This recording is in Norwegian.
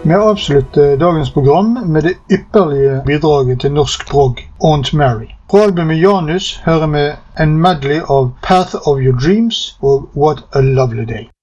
Vi avslutter dagens program med det ypperlige bidraget til norsk prog, Aunt Mary. Fra albumet Janus hører vi en medley av Path of Your Dreams og What a Lovely Day.